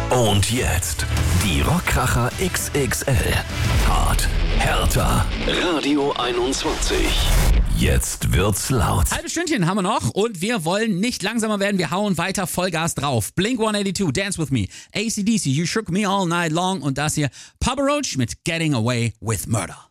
Und jetzt die Rockkracher XXL. Hart, härter. Radio 21. Jetzt wird's laut. Halbes Stündchen haben wir noch und wir wollen nicht langsamer werden. Wir hauen weiter Vollgas drauf. Blink 182, Dance With Me. AC/DC, You Shook Me All Night Long. Und das hier, Papa Roach mit Getting Away With Murder.